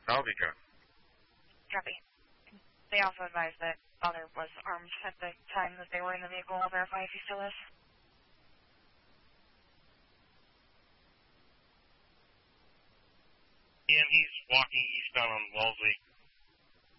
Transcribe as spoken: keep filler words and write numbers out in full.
Salvica. Copy. They also advised that father was armed at the time that they were in the vehicle. I'll verify if he still is. Yeah, he's walking eastbound on Wellesley.